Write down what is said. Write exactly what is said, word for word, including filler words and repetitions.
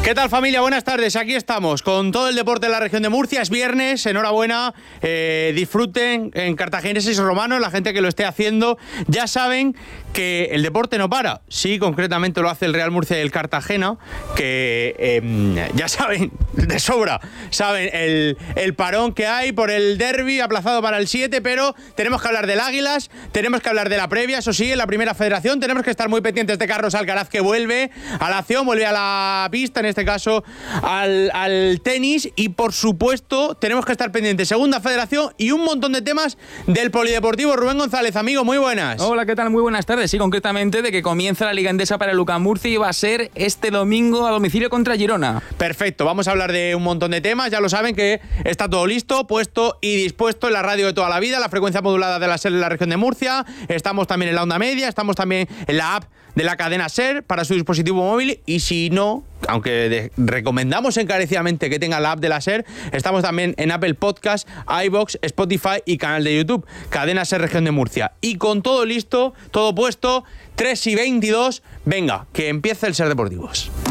¿Qué tal, familia? Buenas tardes, aquí estamos con todo el deporte de la región de Murcia. Es viernes, enhorabuena, eh, disfruten en cartagineses y romanos, la gente que lo esté haciendo. Ya saben que el deporte no para. Sí, concretamente lo hace el Real Murcia y el Cartagena, que eh, ya saben, de sobra, saben el, el parón que hay por el derbi aplazado para el siete, pero tenemos que hablar del Águilas, tenemos que hablar de la previa, eso sí, en la primera federación, tenemos que estar muy pendientes de Carlos Alcaraz, que vuelve a la acción, vuelve a la pista, en este caso al, al tenis, y por supuesto tenemos que estar pendientes segunda federación y un montón de temas del polideportivo. Rubén González, amigo, muy buenas. Hola, ¿qué tal? Muy buenas tardes. Sí, concretamente de que comienza la Liga Endesa para el UCAM Murcia y va a ser este domingo a domicilio contra Girona. Perfecto, vamos a hablar de un montón de temas, ya lo saben que está todo listo, puesto y dispuesto en la radio de toda la vida, la frecuencia modulada de la SER en la región de Murcia, estamos también en la onda media, estamos también en la app de la cadena SER para su dispositivo móvil, y si no, aunque de, recomendamos encarecidamente que tenga la app de la SER, estamos también en Apple Podcast, iVoox, Spotify y canal de YouTube, Cadena SER Región de Murcia. Y con todo listo, todo puesto, tres y veintidós, venga, que empiece el SER Deportivos.